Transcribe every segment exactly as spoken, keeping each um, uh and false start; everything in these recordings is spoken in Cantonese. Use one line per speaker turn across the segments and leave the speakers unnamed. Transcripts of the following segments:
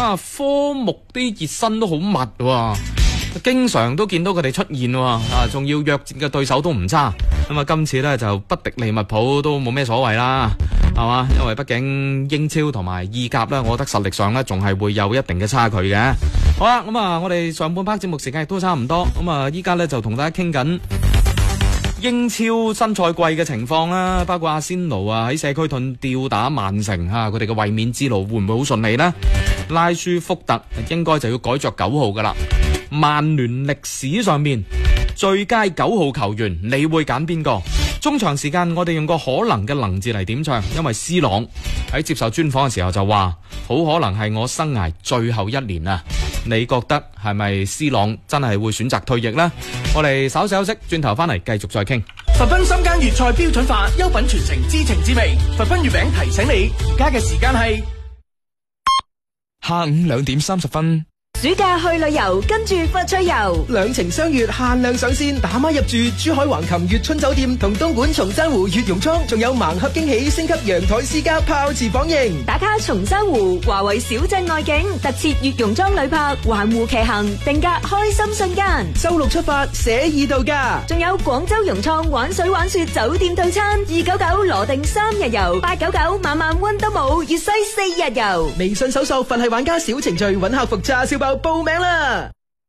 啊，科目啲熱身都好密喎，經常都見到佢哋出現喎，啊，仲要約戰嘅對手都唔差。咁啊，今次呢就不敵利物浦都冇咩所謂啦，係嘛？因為畢竟英超同埋意甲呢，我覺得實力上呢仲係會有一定嘅差距嘅。好啦，咁啊，我哋上半 part 節目時間亦都差唔多，咁啊，依家呢就同大家傾緊英超新賽季嘅情況啦，包括阿仙奴啊喺社區盾吊打曼城吓，佢哋嘅衛冕之路會唔會好順利呢？拉舒福特應該就要改着九號噶啦。曼聯歷史上面最佳九號球員，你會揀邊個？中場時間我哋用個可能嘅能字嚟點唱，因為 C 朗喺接受專訪嘅時候就話，好可能係我生涯最後一年啊！你覺得係咪 C 朗真係會選擇退役呢？我哋稍稍休息，轉頭翻嚟繼續再傾。
佛賓三間粵菜標準化，優品傳承，知情知味。佛賓月餅提醒你，而家嘅時間係
下午兩點三十分。
暑假去旅遊，跟住佛趣遊，
兩情相悅限量上線，打孖入住珠海橫琴悅春酒店同東莞松山湖悅榕倉，仲有盲盒驚喜，升級陽台私家泡池房型，
打卡松山湖華為小鎮外景，特設悅榕莊旅泊環湖騎行，定格開心瞬間。
周六出發，寫意度假，
仲有廣州融創玩水玩雪酒店套餐，二九九羅定三日遊，八九九晚晚溫都冇，粵西四日遊。
微信搜索佛系玩家小程序，揾客服叉燒包報名啦！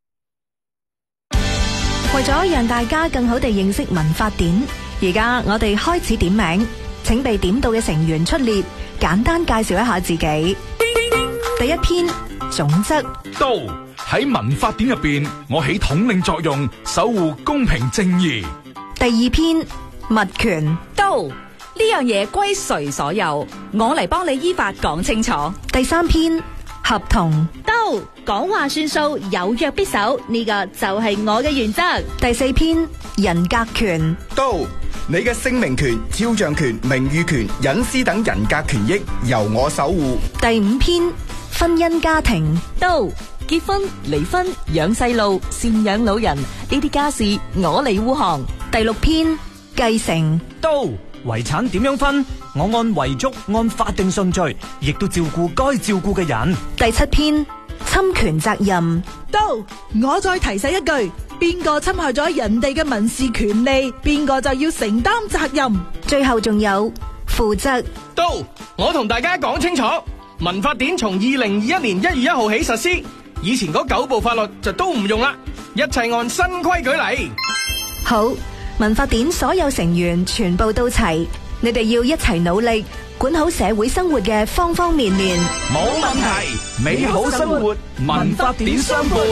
為咗讓大家更好地認識民法典，而家我哋開始點名，請被點到嘅成員出列，簡單介紹一下自己。第一篇總則，
到喺民法典入邊，我起統領作用，守護公平正義。
第二篇物權，
到呢樣嘢歸誰所有，我嚟幫你依法講清楚。
第三篇合同，
到講話算數，有約必守，呢個就係我嘅原則。
第四篇人格權，
到你嘅聲明權、肖像權、名譽權、隱私等人格權益由我守護。
第五篇婚姻家庭，
到結婚、離婚、養細路、贍養老人呢啲家事我嚟護航。
第六篇繼承，
到遺產點樣分？我按遺囑按法定順序，亦都照顧該照顧嘅人。
第七篇侵權責任，
到我再提醒一句，邊個侵害咗人哋嘅民事權利，邊個就要承擔責任。
最後仲有負責。
到我同大家講清楚，民法典從二零二一年一月一號起實施，以前嗰九部法律就都唔用啦，一切按新規矩嚟。
好，民法典所有成員全部到齊，你哋要一齊努力，管好社會生活嘅方方面面。
冇問題，美好生活，民法典相伴。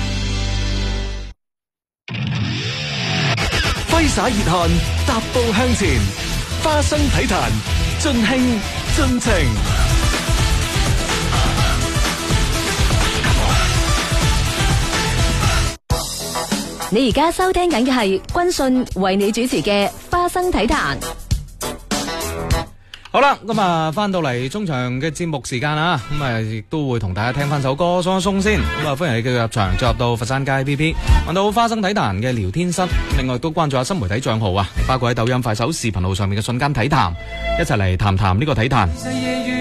揮灑熱汗，踏步向前，花生體壇，盡興盡情。
你而家收聽緊嘅係軍訊為你主持嘅花生體壇。
好啦，咁啊，翻到嚟中場嘅節目時間啊，咁啊，亦都會同大家聽翻首歌鬆一鬆先。咁啊，歡迎你繼續入場，進入到佛山街 P P， 揾到花生體壇嘅聊天室。另外都關注下新媒體賬號啊，包括喺抖音、快手視頻號上面嘅瞬間體壇，一齊嚟談談呢個體壇。